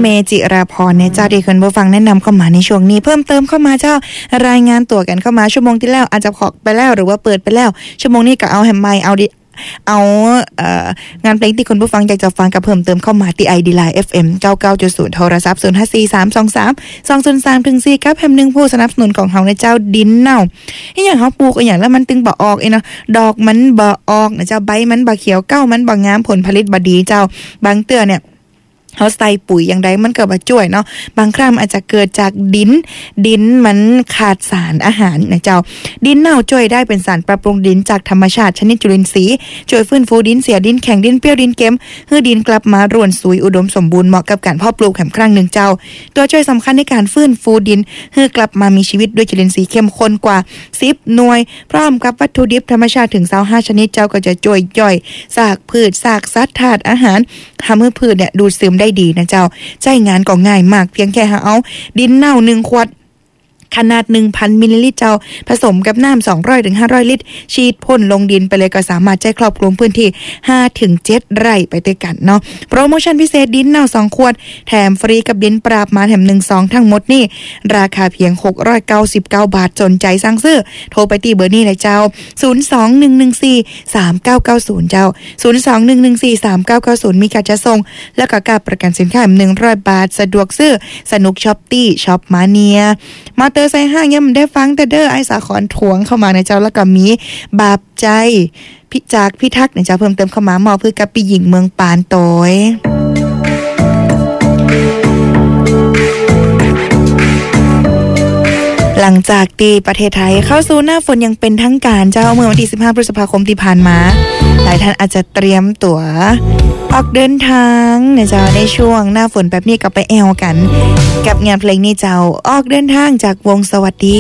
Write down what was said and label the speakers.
Speaker 1: เมจิราพรเนี่ยเจ้าที่คุณผู้ฟังแนะนำเข้ามาในช่วงนี้เพิ่มเติมเข้ามาเจ้ารายงานตัวกันเข้ามาชั่วโมงที่แล้วอาจจะขอไปแล้วหรือว่าเปิดไปแล้วชั่วโมงนี้ก็เอาแฮมไมงานเพลงที่คุณผู้ฟังอยากจะฟังกับเพิ่มเติมเข้ามาที่ ID Line FM 99.0 โทรศัพท์ 0543232034กับแฮม1ผู้สนับสนุนของเฮาในเจ้าดินเน่าอีหยังเฮาปลูกอีหยังแล้วมันตึงบ่ออกเนาะดอกมันบ่ออกนะเจ้าใบมันบ่เขียวเก้ามันบ่งามผลผลิตบ่ดีเจ้าบางเตื้อเนี่ยเขาใส่ปุ๋ยอย่างใดมันก็บ่ช่วยเนาะบางครั้งอาจจะเกิดจากดินมันขาดสารอาหารนะเจ้าดินเน่าช่วยได้เป็นสารปรับปรุงดินจากธรรมชาติชนิดจุลินทรีย์ช่วยฟื้นฟูดินเสียดินแข็งดินเปรี้ยวดินเค็มให้ดินกลับมาร่วนซุยอุดมสมบูรณ์เหมาะกับการเพาะปลูกแห่งครั้งหนึ่งเจ้าตัวช่วยสำคัญในการฟื้นฟูดินให้กลับมามีชีวิตด้วยจุลินทรีย์เข้มข้นกว่า10หน่วยพร้อมกับวัตถุดิบธรรมชาติถึง25ชนิดเจ้าก็จะช่วยย่อยซากพืชซากสัตว์ธาตุอาหารทำให้พืชเนี่ยดูดซึมได้ดีนะเจ้าใช้งานก็ง่ายมากเพียงแค่เอาดินเน่า1ขวดขนาด 1,000 มิลลิลิตรเจ้าผสมกับน้ำ200 ถึง 500 ลิตรฉีดพ่นลงดินไปเลยก็สามารถใช้ครอบคลุมพื้นที่ 5 ถึง 7 ไร่ไปด้วยกันเนาะโปรโมชั่นพิเศษดินเน่า2ขวดแถมฟรีกับดินปราบมาแถม1-2ทั้งหมดนี่ราคาเพียง699 บาทสนใจสั่งซื้อโทรไปที่เบอร์นี้เลยเจ้า021143990เจ้า021143990มีการจะส่งแล้วก็การประกันสินค้า100 บาทสะดวกซื้อสนุกช้อปตี้ช็อปมาเนียมาเตอร์ไซห้างยังได้ฟังแต่เด้อไอสาขอนถวงเข้ามาในเจ้าแล้วก็มีบาปใจจากพิทักษ์ในเจ้าเพิ่มเติมเข้ามาหมอเพื่อกับปีหญิงเมืองปานโตยหลังจากที่ประเทศไทยเข้าสู่หน้าฝนยังเป็นทางการเจ้าเมื่อวันที่15พฤษภาคมที่ผ่านมาหลายท่านอาจจะเตรียมตั๋วออกเดินทางนะเจ้าในช่วงหน้าฝนแบบนี้ก็ไปแอวกันกับงานเพลงนี้เจ้าออกเดินทางจากวงสวัสดี